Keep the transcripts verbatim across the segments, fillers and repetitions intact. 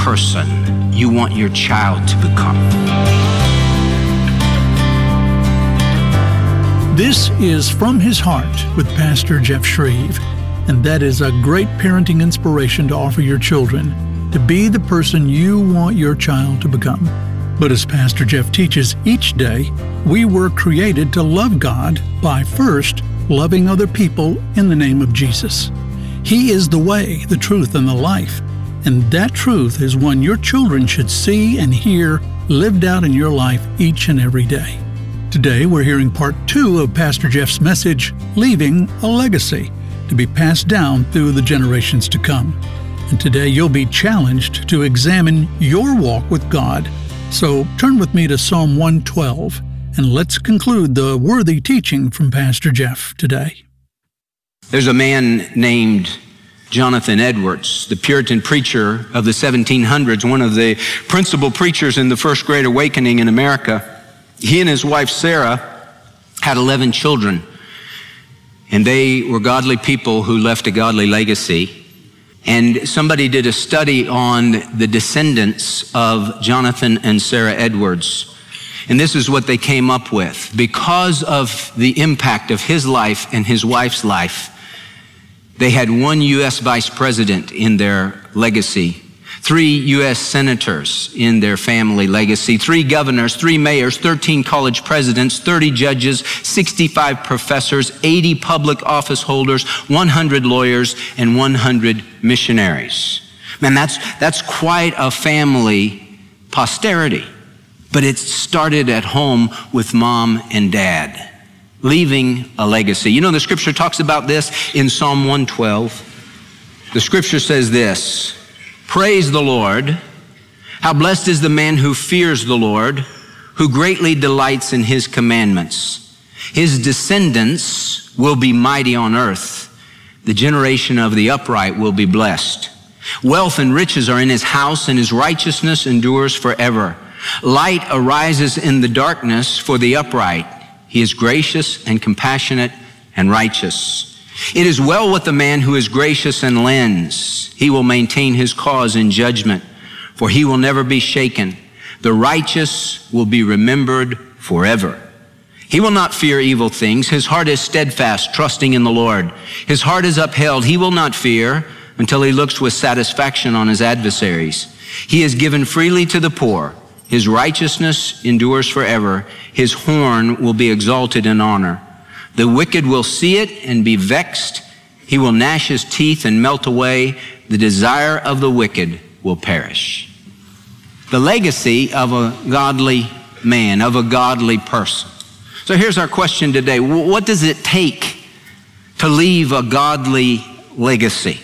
person you want your child to become. This is From His Heart with Pastor Jeff Shreve, and that is a great parenting inspiration to offer your children, to be the person you want your child to become. But as Pastor Jeff teaches each day, we were created to love God by first loving other people in the name of Jesus. He is the way, the truth, and the life, and that truth is one your children should see and hear lived out in your life each and every day. Today, we're hearing part two of Pastor Jeff's message, Leaving a Legacy, to be passed down through the generations to come. And today, you'll be challenged to examine your walk with God. So turn with me to Psalm one twelve, and let's conclude the worthy teaching from Pastor Jeff today. There's a man named Jonathan Edwards, the Puritan preacher of the seventeen hundreds, one of the principal preachers in the First Great Awakening in America. He and his wife, Sarah, had eleven children, and they were godly people who left a godly legacy. And somebody did a study on the descendants of Jonathan and Sarah Edwards, and this is what they came up with. Because of the impact of his life and his wife's life, they had one U S vice president in their legacy, three U S senators in their family legacy, three governors, three mayors, thirteen college presidents, thirty judges, sixty-five professors, eighty public office holders, one hundred lawyers, and one hundred missionaries. Man, that's, that's quite a family posterity. But it started at home with mom and dad, leaving a legacy. You know, the scripture talks about this in Psalm one twelve. The scripture says this: "Praise the Lord. How blessed is the man who fears the Lord, who greatly delights in his commandments. His descendants will be mighty on earth. The generation of the upright will be blessed. Wealth and riches are in his house, and his righteousness endures forever. Light arises in the darkness for the upright. He is gracious and compassionate and righteous. It is well with the man who is gracious and lends. He will maintain his cause in judgment, for he will never be shaken. The righteous will be remembered forever. He will not fear evil things. His heart is steadfast, trusting in the Lord. His heart is upheld. He will not fear until he looks with satisfaction on his adversaries. He is given freely to the poor. His righteousness endures forever. His horn will be exalted in honor. The wicked will see it and be vexed. He will gnash his teeth and melt away. The desire of the wicked will perish." The legacy of a godly man, of a godly person. So here's our question today. What does it take to leave a godly legacy?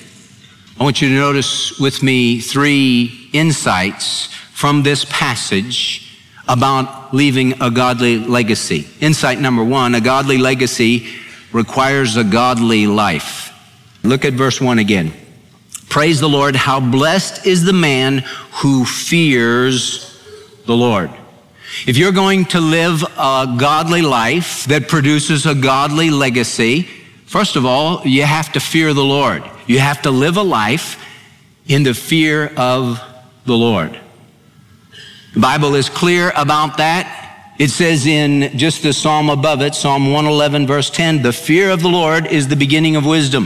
I want you to notice with me three insights from this passage about leaving a godly legacy. Insight number one: a godly legacy requires a godly life. Look at verse one again. "Praise the Lord, how blessed is the man who fears the Lord." If you're going to live a godly life that produces a godly legacy, first of all, you have to fear the Lord. You have to live a life in the fear of the Lord. The Bible is clear about that. It says in just the psalm above it, Psalm one eleven, verse ten, "The fear of the Lord is the beginning of wisdom."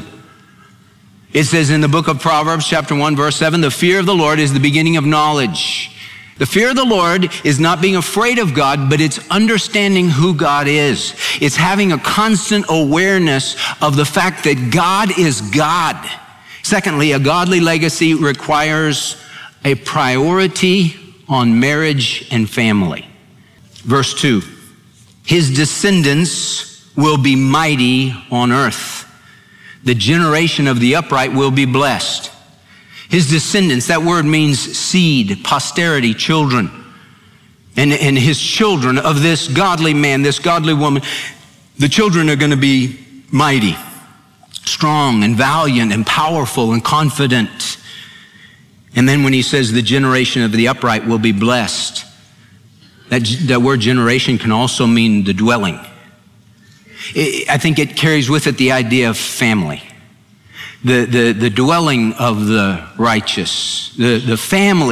It says in the book of Proverbs, chapter one, verse seven, "The fear of the Lord is the beginning of knowledge." The fear of the Lord is not being afraid of God, but it's understanding who God is. It's having a constant awareness of the fact that God is God. Secondly, a godly legacy requires a priority on marriage and family. Verse two, "His descendants will be mighty on earth. The generation of the upright will be blessed." His descendants, that word means seed, posterity, children. And, and his children of this godly man, this godly woman, the children are going to be mighty, strong and valiant and powerful and confident. And then when he says the generation of the upright will be blessed, that, that word generation can also mean the dwelling. It, I think it carries with it the idea of family. The, the, the dwelling of the righteous, the, the family